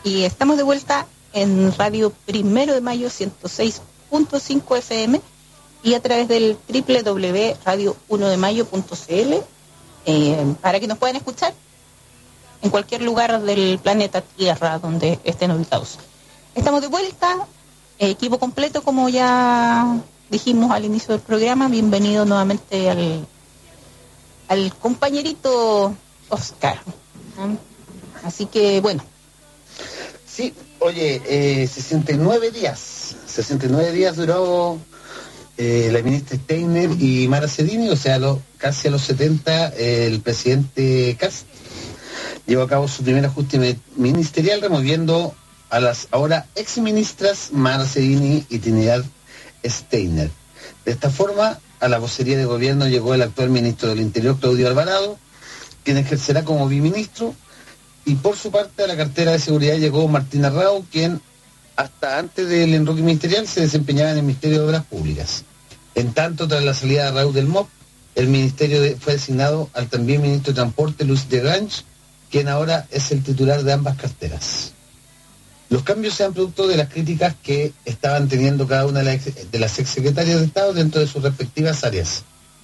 y estamos de vuelta en Radio Primero de Mayo 106.5 FM y a través del www.radio1demayo.cl para que nos puedan escuchar en cualquier lugar del planeta Tierra donde estén ubicados. Estamos de vuelta, equipo completo como ya dijimos al inicio del programa. Bienvenido nuevamente al compañerito Oscar. Así que bueno. Sí, oye, 69 días duró la ministra Steiner y Mara Sedini, o sea, casi a los 70 el presidente Kast llevó a cabo su primer ajuste ministerial removiendo a las ahora exministras Mara Sedini y Trinidad Steiner. De esta forma, a la vocería de gobierno llegó el actual ministro del Interior, Claudio Alvarado, quien ejercerá como biministro, y por su parte a la cartera de seguridad llegó Martín Arrao, quien hasta antes del enroque ministerial se desempeñaba en el Ministerio de Obras Públicas. En tanto, tras la salida de Arrao del MOP, el ministerio fue designado al también ministro de Transporte, Luis de Grange, quien ahora es el titular de ambas carteras. Los cambios sean producto de las críticas que estaban teniendo cada una de las exsecretarias de Estado dentro de sus respectivas áreas.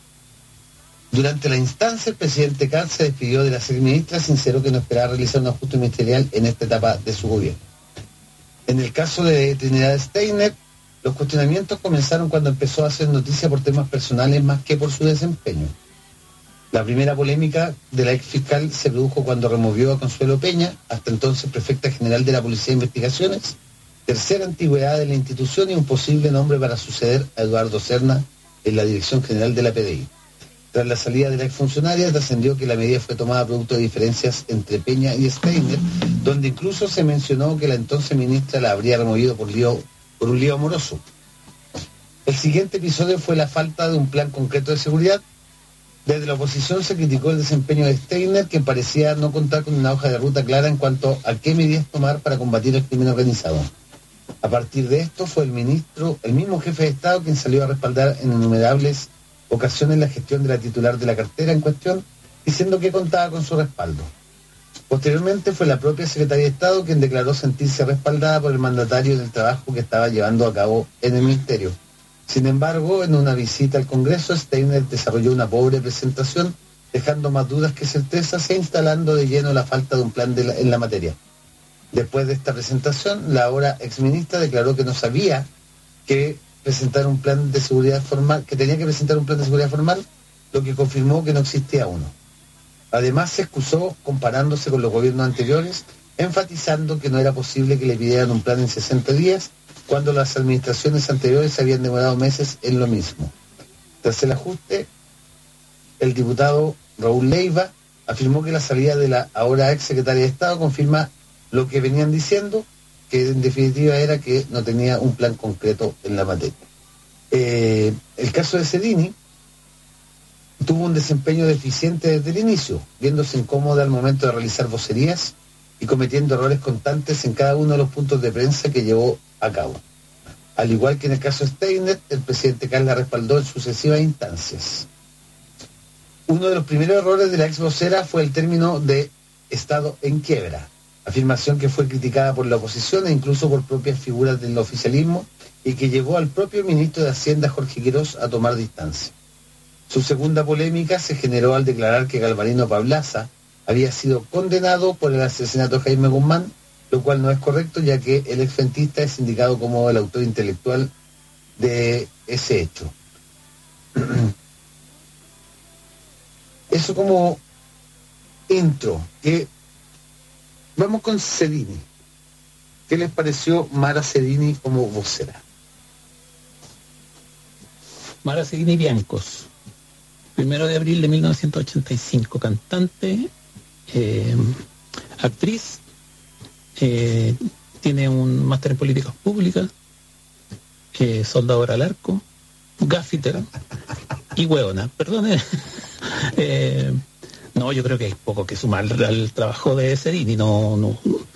Durante la instancia, el presidente Kast se despidió de las exministras, sinceró que no esperaba realizar un ajuste ministerial en esta etapa de su gobierno. En el caso de Trinidad Steiner, los cuestionamientos comenzaron cuando empezó a hacer noticia por temas personales más que por su desempeño. La primera polémica de la ex fiscal se produjo cuando removió a Consuelo Peña, hasta entonces prefecta general de la Policía de Investigaciones, tercera antigüedad de la institución y un posible nombre para suceder a Eduardo Serna en la Dirección General de la PDI. Tras la salida de la exfuncionaria, trascendió que la medida fue tomada producto de diferencias entre Peña y Steiner, donde incluso se mencionó que la entonces ministra la habría removido por un lío amoroso. El siguiente episodio fue la falta de un plan concreto de seguridad. Desde la oposición se criticó el desempeño de Steiner, que parecía no contar con una hoja de ruta clara en cuanto a qué medidas tomar para combatir el crimen organizado. A partir de esto fue el mismo jefe de Estado quien salió a respaldar en innumerables ocasiones la gestión de la titular de la cartera en cuestión, diciendo que contaba con su respaldo. Posteriormente fue la propia secretaria de Estado quien declaró sentirse respaldada por el mandatario del trabajo que estaba llevando a cabo en el ministerio. Sin embargo, en una visita al Congreso, Steiner desarrolló una pobre presentación, dejando más dudas que certezas e instalando de lleno la falta de un plan en la materia. Después de esta presentación, la ahora exministra declaró que no sabía que presentar un plan de seguridad formal, que tenía que presentar un plan de seguridad formal, lo que confirmó que no existía uno. Además, se excusó comparándose con los gobiernos anteriores, enfatizando que no era posible que le pidieran un plan en 60 días, cuando las administraciones anteriores habían demorado meses en lo mismo. Tras el ajuste, el diputado Raúl Leiva afirmó que la salida de la ahora ex secretaria de Estado confirma lo que venían diciendo, que en definitiva era que no tenía un plan concreto en la materia. El caso de Sedini tuvo un desempeño deficiente desde el inicio, viéndose incómoda al momento de realizar vocerías y cometiendo errores constantes en cada uno de los puntos de prensa que llevó a cabo. Al igual que en el caso de Steiner, el presidente Kast la respaldó en sucesivas instancias. Uno de los primeros errores de la ex vocera fue el término de Estado en quiebra, afirmación que fue criticada por la oposición e incluso por propias figuras del oficialismo y que llevó al propio ministro de Hacienda, Jorge Quirós, a tomar distancia. Su segunda polémica se generó al declarar que Galvarino Pablaza había sido condenado por el asesinato de Jaime Guzmán, lo cual no es correcto, ya que el exfrentista es indicado como el autor intelectual de ese hecho. Eso como intro. Vamos con Sedini. ¿Qué les pareció Mara Sedini como vocera? Mara Sedini Biancos, 1 de abril de 1985, cantante, actriz, tiene un máster en políticas públicas, soldadora al arco, gaffiter y hueona, perdón. No, yo creo que hay poco que sumar al trabajo de Sedini, no